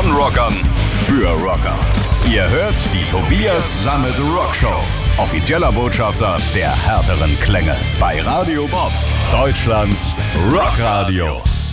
Von Rockern für Rocker. Ihr hört die Tobias Sammet Rock Show. Offizieller Botschafter der härteren Klänge bei Radio Bob, Deutschlands Rockradio.